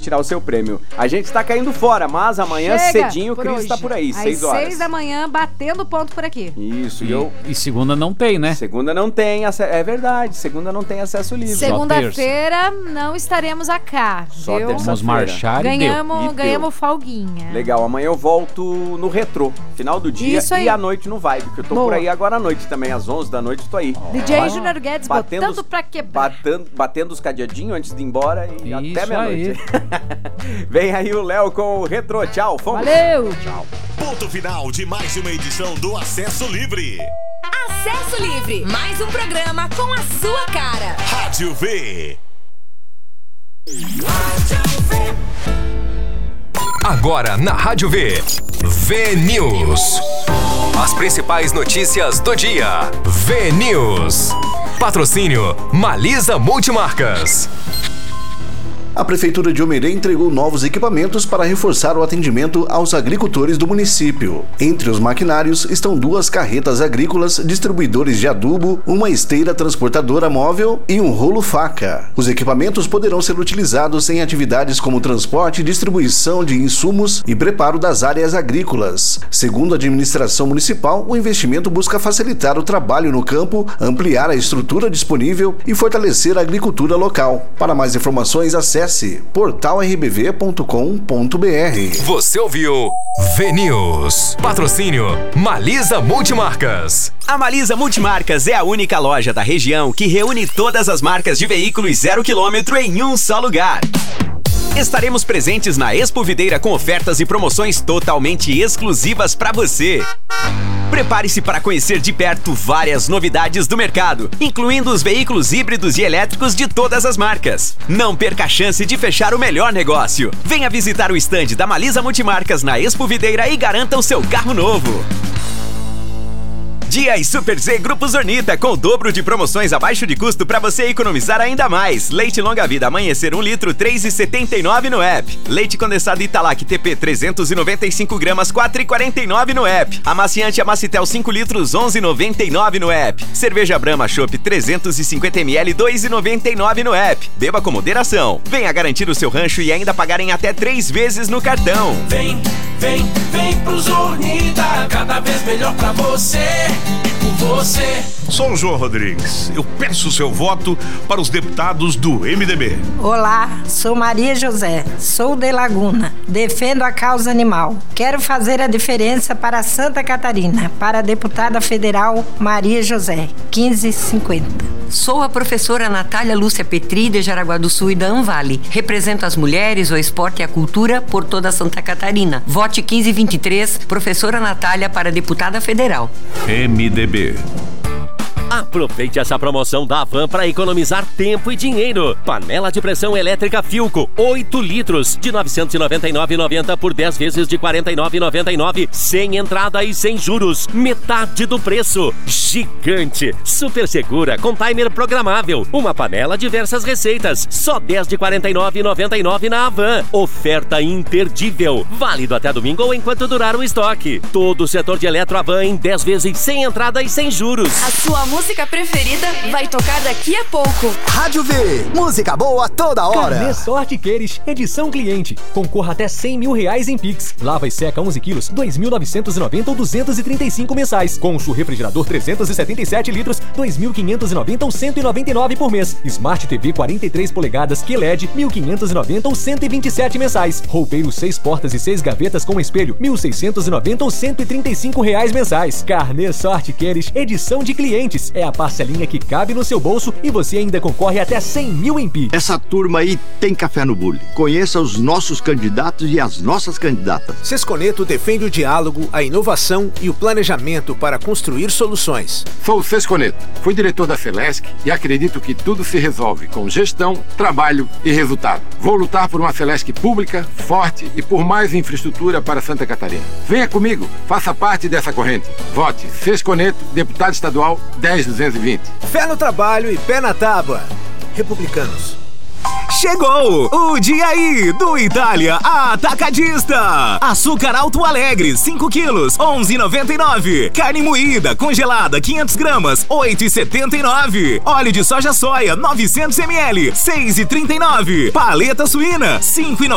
retirar o seu prêmio. A gente tá caindo fora, mas amanhã cedinho o Cris tá por aí, 6 horas. Às 6 da manhã, batendo ponto por aqui. Isso, e segunda não tem, né? Segunda não tem, é verdade, segunda não tem acesso livre. Segunda-feira não estaremos cá, só viu? Vamos marchar ganhamos folguinha. Legal, amanhã eu volto no Retrô, final do dia e à noite no Vibe, que eu tô por aí agora à noite também, às 11 da noite tô aí. DJ Júnior Guedes botando pra quebrar. Batendo os cadeadinhos antes de ir embora e isso até meia-noite. Vem aí o Léo com o Retrô, tchau, fomos. Valeu! Tchau. Ponto final de mais uma edição do Acesso Livre. Acesso Livre, mais um programa com a sua cara. Rádio V. Agora na Rádio V, V-News. As principais notícias do dia. V-News. Patrocínio Malisa Multimarcas. A Prefeitura de Omerê entregou novos equipamentos para reforçar o atendimento aos agricultores do município. Entre os maquinários estão 2 carretas agrícolas, distribuidores de adubo, uma esteira transportadora móvel e um rolo-faca. Os equipamentos poderão ser utilizados em atividades como transporte, distribuição de insumos e preparo das áreas agrícolas. Segundo a administração municipal, o investimento busca facilitar o trabalho no campo, ampliar a estrutura disponível e fortalecer a agricultura local. Para mais informações, acesse portalrbv.com.br. Você ouviu V-News. Patrocínio Malisa Multimarcas. A Malisa Multimarcas é a única loja da região que reúne todas as marcas de veículos 0 km em um só lugar. Estaremos presentes na Expo Videira com ofertas e promoções totalmente exclusivas para você. Prepare-se para conhecer de perto várias novidades do mercado, incluindo os veículos híbridos e elétricos de todas as marcas. Não perca a chance de fechar o melhor negócio. Venha visitar o estande da Malisa Multimarcas na Expo Videira e garanta o seu carro novo. Dias Super Z Grupo Zornita, com o dobro de promoções abaixo de custo para você economizar ainda mais. Leite longa vida Amanhecer 1 litro, 3,79 no app. Leite condensado Italac TP 395 gramas, 4,49 no app. Amaciante Amacitel 5 litros, 11,99 no app. Cerveja Brahma Chopp 350 ml, 2,99 no app. Beba com moderação. Venha garantir o seu rancho e ainda pagar em até 3 vezes no cartão. Vem pro Zornita, cada vez melhor pra você. Você. Sou o João Rodrigues. Eu peço o seu voto para os deputados do MDB. Olá, sou Maria José. Sou de Laguna. Defendo a causa animal. Quero fazer a diferença para Santa Catarina. Para a deputada federal Maria José, 1550. Sou a professora Natália Lúcia Petri, de Jaraguá do Sul e da Anvale. Represento as mulheres, o esporte e a cultura por toda Santa Catarina. Vote 1523, professora Natália para deputada federal. MDB. Aproveite essa promoção da Havan para economizar tempo e dinheiro. Panela de pressão elétrica Philco, 8 litros, de R$ 999,90 por 10 vezes de R$ 49,99, sem entrada e sem juros. Metade do preço. Gigante, super segura, com timer programável. Uma panela, diversas receitas. Só 10 de R$ 49,99 na Havan. Oferta imperdível. Válido até domingo ou enquanto durar o estoque. Todo o setor de Eletro Havan em 10 vezes sem entrada e sem juros. A sua música preferida vai tocar daqui a pouco. Rádio V, música boa toda hora. Carnê Sorte Queires, edição cliente. Concorra até R$100 mil em Pix. Lava e seca 11 quilos, 2.990 ou 235 mensais. Concho refrigerador 377 litros, 2.590 ou 199 por mês. Smart TV 43 polegadas QLED, 1.590 ou 127 mensais. Roupeiro 6 portas e 6 gavetas com espelho, 1.690 ou 135 mensais. Carnê Sorte Queires, edição de clientes. É a parcelinha que cabe no seu bolso e você ainda concorre até 100 mil em Pix. Essa turma aí tem café no bule. Conheça os nossos candidatos e as nossas candidatas. Sesconeto defende o diálogo, a inovação e o planejamento para construir soluções. Sou o Sesconeto, fui diretor da Celesc e acredito que tudo se resolve com gestão, trabalho e resultado. Vou lutar por uma Celesc pública, forte e por mais infraestrutura para Santa Catarina. Venha comigo, faça parte dessa corrente. Vote Sesconeto, deputado estadual 10.220. Fé no trabalho e pé na tábua. Republicanos. Chegou o dia aí do Itália Atacadista. Açúcar Alto Alegre 5 quilos 11,99. Carne moída congelada 500 gramas 8,79. Óleo de soja 900 ml 6,39. Paleta suína 5,99.